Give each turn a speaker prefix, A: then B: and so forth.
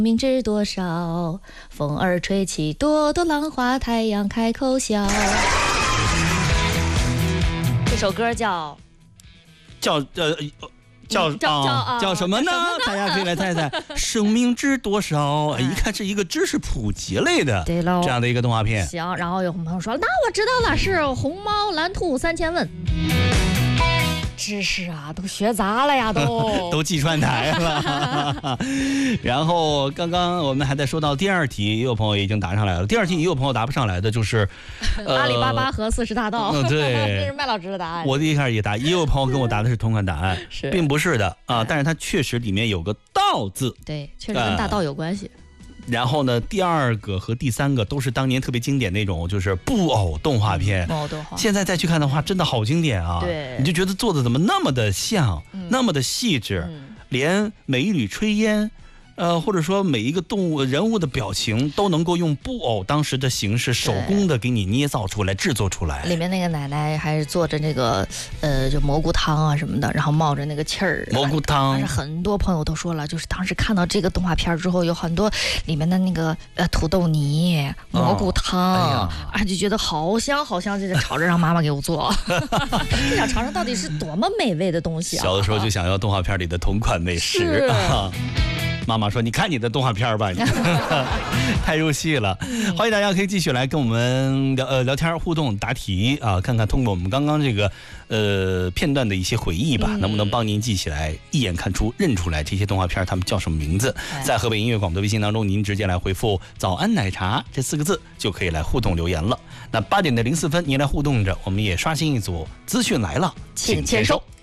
A: 明知多少，风儿吹起朵朵浪花，太阳开口笑。这首歌叫
B: 什么呢？大家可以来猜猜，生命值多少？一看是一个知识普及类的这样的一个动画片。
A: 行，然后有朋友说，那我知道了，是红猫蓝兔3000问。知识啊，都学杂了呀，
B: 都记串台了。然后刚刚我们还在说到第二题，也有朋友已经答上来了。第二题也有朋友答不上来的，就是
A: 阿里巴巴和40大盗。
B: 对，
A: 这是麦老师的答案。
B: 我一开始也答，也有朋友跟我答的是同款答案，并不是的啊，但是它确实里面有个盗字，
A: 对，确实跟大盗有关系。
B: 然后呢，第二个和第三个都是当年特别经典那种，就是布偶动画片。
A: 布偶动画，
B: 现在再去看的话，真的好经典啊！
A: 对，
B: 你就觉得做的怎么那么的像，那么的细致，连每一缕炊烟。或者说每一个动物人物的表情都能够用布偶当时的形式手工的给你捏造出来制作出来。
A: 里面那个奶奶还是做着那个就蘑菇汤啊什么的，然后冒着那个气儿。
B: 蘑菇汤，
A: 但是很多朋友都说了，就是当时看到这个动画片之后，有很多里面的那个土豆泥、蘑菇汤，就觉得好香好香，就吵着让妈妈给我做。就想尝尝到底是多么美味的东西啊！
B: 小的时候就想要动画片里的同款美食啊。妈妈说：“你看你的动画片吧，你太入戏了。”欢迎大家可以继续来跟我们聊天互动答题啊，看看通过我们刚刚这个片段的一些回忆吧，能不能帮您记起来，一眼看出认出来这些动画片它们叫什么名字？在河北音乐广播的微信当中，您直接来回复“早安奶茶”这4个字就可以来互动留言了。那8点04分，您来互动着，我们也刷新一组资讯来了，请签收。